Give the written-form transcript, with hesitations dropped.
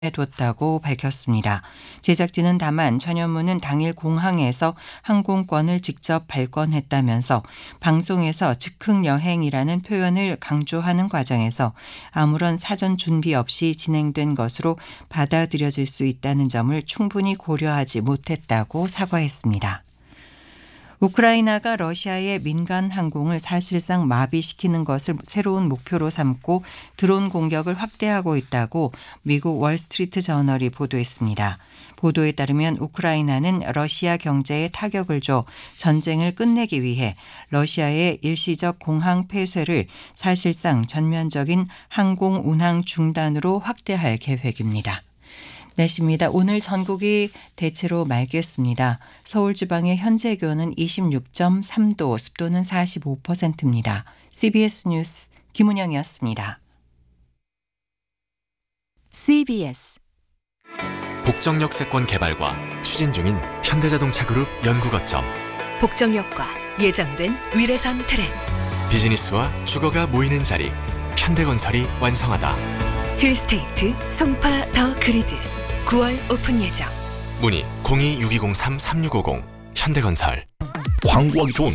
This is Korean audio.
뒀다고 밝혔습니다. 제작진은 다만 전현무는 당일 공항에서 항공권을 직접 발권했다면서 방송에서 즉흥 여행이라는 표현을 강조하는 과정에서 아무런 사전 준비 없이 진행된 것으로 받아들여질 수 있다는 점을 충분히 고려하지 못했다고 사과했습니다. 우크라이나가 러시아의 민간 항공을 사실상 마비시키는 것을 새로운 목표로 삼고 드론 공격을 확대하고 있다고 미국 월스트리트 저널이 보도했습니다. 보도에 따르면 우크라이나는 러시아 경제에 타격을 줘 전쟁을 끝내기 위해 러시아의 일시적 공항 폐쇄를 사실상 전면적인 항공 운항 중단으로 확대할 계획입니다. 날씨입니다. 오늘 전국이 대체로 맑겠습니다. 서울 지방의 현재 기온은 26.3도, 습도는 45%입니다. CBS 뉴스 김은영이었습니다. CBS 복정역세권 개발과 추진 중인 현대자동차 그룹 연구거점. 복정역과 예정된 위례선 트램, 비즈니스와 주거가 모이는 자리. 현대건설이 완성하다. 힐스테이트 송파 더 그리드 9월 오픈 예정. 문의 02-6203-3650 현대건설. 광고하기 좋은